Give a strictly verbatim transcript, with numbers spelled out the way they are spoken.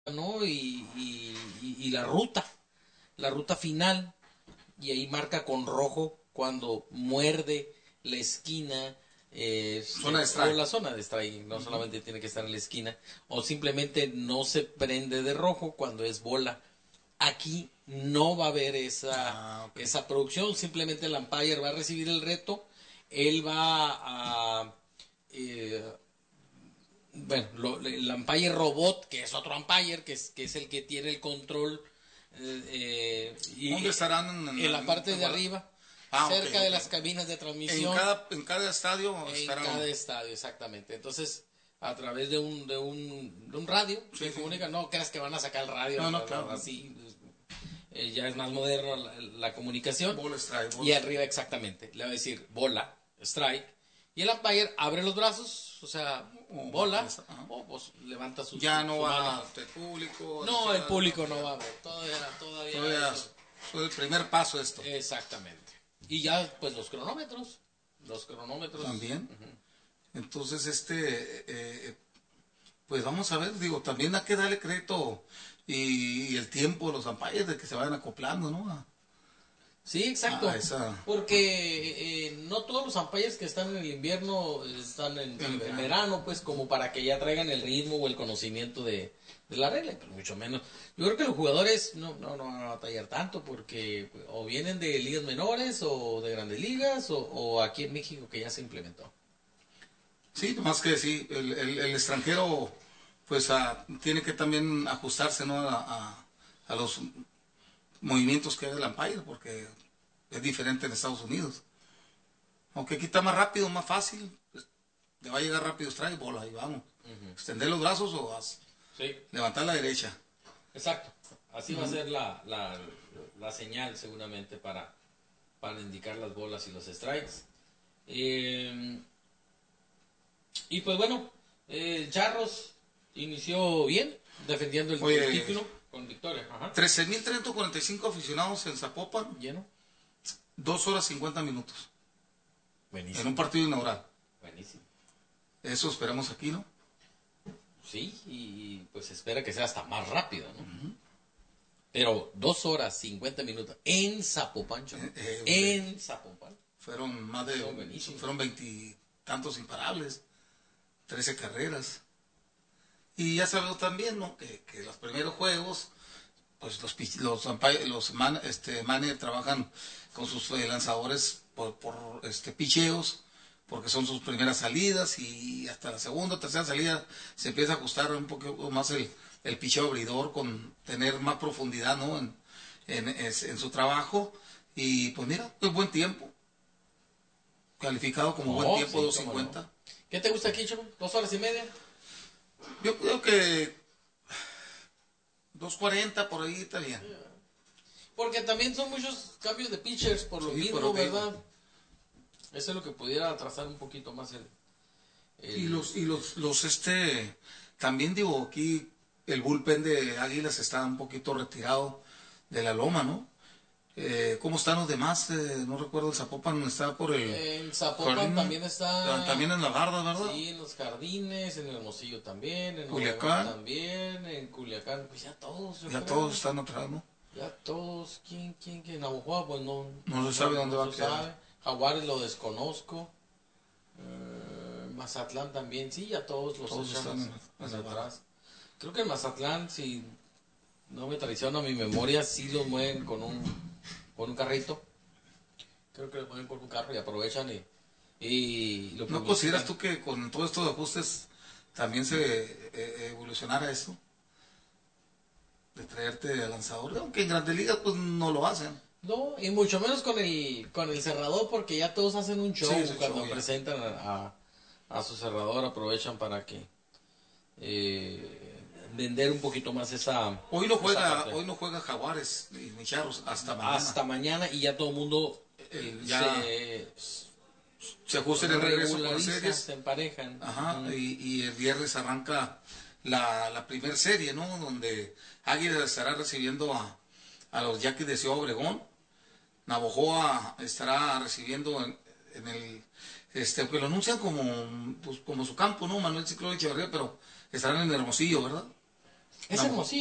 ¿no? Y, y, y, y la ruta, la ruta final, y ahí marca con rojo cuando muerde la esquina, eh, Zona de o strike. la zona de strike, no solamente tiene que estar en la esquina, o simplemente no se prende de rojo cuando es bola. Aquí no va a haber esa, Ah, ok. esa producción, simplemente el umpire va a recibir el reto, él va a... eh, bueno, lo- el umpire robot, que es otro umpire, que es, que es el que tiene el control, eh, eh, y ¿Dónde estarán? En, en- en la parte en- de arriba, Ah, ok, cerca de ok. las cabinas de En transmisión, cada, en cada estadio en estarán. cada estadio, exactamente. Entonces, a través de un, de un, de un radio, Sí, se sí, comunica, no creas que van a sacar el radio, No, no, claro. así, eh, ya es más moderno la, la comunicación. Ball strike, ball Y strike. arriba exactamente, le va a decir bola, strike, y el umpire abre los brazos, o sea, O bola, marca esa, ajá. o pues levanta su, Ya no su va mano. el público. No, la el ciudad, público no va a ver, todavía, todavía, Todavía eso- fue el primer paso esto. exactamente. Y ya, pues los cronómetros, los cronómetros. También. Entonces, este, eh, pues vamos a ver, digo, también hay que darle crédito y, y el tiempo de los umpires de que se vayan acoplando, ¿no? A- Sí, exacto. a esa- Porque eh, no todos los umpires que están en el invierno eh, están en, En en verano. verano, pues como para que ya traigan el ritmo o el conocimiento de, de la regla, pero mucho menos. Yo creo que los jugadores no, no, no van a batallar tanto porque pues, o vienen de ligas menores o de grandes ligas o, o aquí en México que ya se implementó. Sí, más que sí, el, el- el extranjero pues ah, tiene que también ajustarse, ¿no? a, a- a los movimientos que hay del umpire, porque es diferente en Estados Unidos. Aunque aquí está más rápido, más fácil, pues, le va a llegar rápido, strike, bola, y vamos. Extender los brazos o haz- Sí, levantar la derecha. exacto. Así va a ser la, la, la señal seguramente para, para indicar las bolas y los strikes. Eh, y pues bueno, eh, Charros inició bien, defendiendo el, Oye, el título con victoria. Ajá. trece mil trescientos cuarenta y cinco aficionados en Zapopan, Lleno. dos horas cincuenta minutos, en Buenísimo. un partido inaugural. Buenísimo. Eso esperamos aquí, ¿no? Sí, y pues se espera que sea hasta más rápido, ¿no? Pero dos horas cincuenta minutos en Zapopan, chavo. Eh, eh, en Zapopan. Fueron más de, Son buenísimos. fueron veintitantos imparables, trece carreras. Y ya sabemos también, ¿no? Que, que los primeros juegos, pues los pich- los, umpire- los man, este, managers trabajan con sus eh, lanzadores por, por este, picheos, porque son sus primeras salidas y hasta la segunda o tercera salida se empieza a ajustar un poco más el, el picheo abridor con tener más profundidad, ¿no? en, en, es- en su trabajo. Y pues mira, es buen tiempo. Calificado como Oh, buen tiempo, sí, dos cómo cincuenta. no. ¿Qué te gusta aquí, chavo? ¿Dos horas y media? Yo creo que dos cuarenta por ahí está bien. Porque también son muchos cambios de pitchers por lo Sí, mismo, por lo que ¿verdad? Eso es lo que pudiera atrasar un poquito más el... el- Y los, y los, los este, también digo, aquí el bullpen de Águilas está un poquito retirado de la loma, ¿no? Eh, ¿Cómo están los demás? Eh, no recuerdo, el Zapopan está por el... En Zapopan Jardín, también está... También en la barda, ¿verdad? Sí, en los jardines, en Hermosillo también, en Culiacán. Obregón también, en Culiacán, pues ya todos. yo Ya creo. todos están atrás, ¿no? Ya todos. ¿Quién, quién, quién? Navajo, pues no. No se sabe dónde va a se quedar. sabe. Jaguares lo desconozco. Eh, Mazatlán también, sí, ya todos los Todos echamos están en- hacia en la atrás. Creo que en Mazatlán, si no me traiciona mi memoria, sí los mueven con un, con un carrito. Creo que los mueven con un carro y aprovechan y, y lo ¿No publicitan. consideras tú que con todos estos ajustes también se eh, evolucionara eso? De traerte al lanzador, aunque en Grandes Ligas pues no lo hacen. No, y mucho menos con el con el cerrador, porque ya todos hacen un show Sí, sí, cuando show, ya. presentan a, a, a su cerrador, aprovechan para que eh, vender un poquito más esa... Hoy no esa juega, parte. hoy no juega Jaguares ni Charros hasta mañana. Hasta mañana y ya todo el mundo El- ya se, se ajusta el regreso con las regulariza, series. se emparejan. Ajá, Mm. y, y el viernes arranca la, la primera serie, ¿no? Donde Águilas estará recibiendo a, a los Yaquis de Ciudad Obregón. Navojoa estará recibiendo en, en el, este, que lo anuncian como, pues, como su campo, ¿no? Manuel Ciclón Echeverría, pero estarán en Hermosillo, ¿verdad? Es La- Hermosillo.